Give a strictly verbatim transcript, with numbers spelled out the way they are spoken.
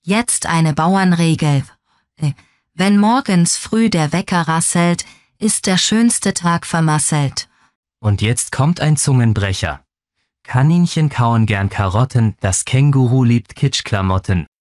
Jetzt eine Bauernregel. Wenn morgens früh der Wecker rasselt, ist der schönste Tag vermasselt. Und jetzt kommt ein Zungenbrecher. Kaninchen kauen gern Karotten, das Känguru liebt Kitschklamotten.